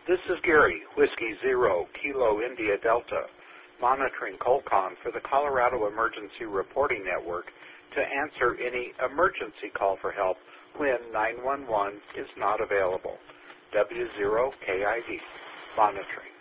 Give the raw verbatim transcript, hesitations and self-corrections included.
This is Gary, Whiskey Zero, Kilo India Delta, monitoring Colcon for the Colorado Emergency Reporting Network to answer any emergency call for help when nine one one is not available. W zero K I D, monitoring.